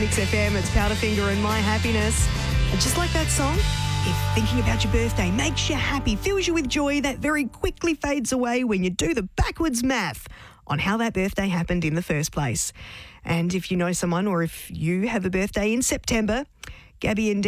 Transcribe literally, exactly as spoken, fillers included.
Mix F M, it's Powderfinger and My Happiness. And just like that song, if thinking about your birthday makes you happy, fills you with joy, that very quickly fades away when you do the backwards math on how that birthday happened in the first place. And if you know someone or if you have a birthday in September, Gabby and